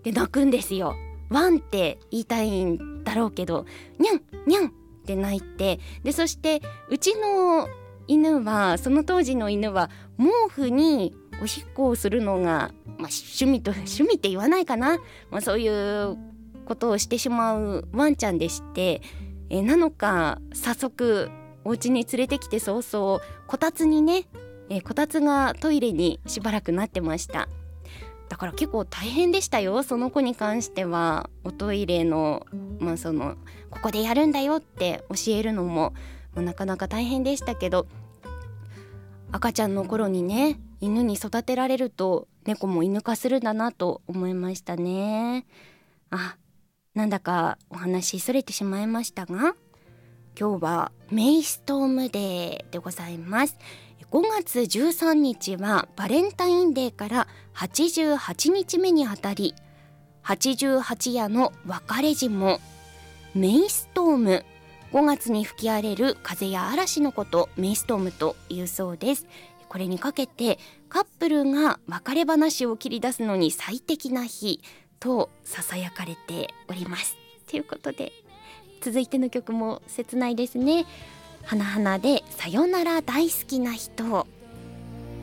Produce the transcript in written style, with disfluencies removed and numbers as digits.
で鳴くんですよ。ワンって言いたいんだろうけど、ニャンニャンって鳴いて、でそしてうちの犬は、その当時の犬は毛布におしっこをするのが、趣味って言わないかな、そういうことをしてしまうワンちゃんでして、なのか早速お家に連れてきて早々こたつにね、こたつがトイレにしばらくなってました。だから結構大変でしたよ、その子に関しては。おトイレの、ここでやるんだよって教えるのも、なかなか大変でしたけど、赤ちゃんの頃にね、犬に育てられると猫も犬化するんだなと思いましたね。なんだかお話それてしまいましたが、今日はメイストームデーでございます。5月13日はバレンタインデーから88日目にあたり、88夜の別れ霜、メイストーム、5月に吹き荒れる風や嵐のこと、メイストームというそうです。これにかけてカップルが別れ話を切り出すのに最適な日と囁かれております。ということで、続いての曲も切ないですね。花々でさよなら大好きな人。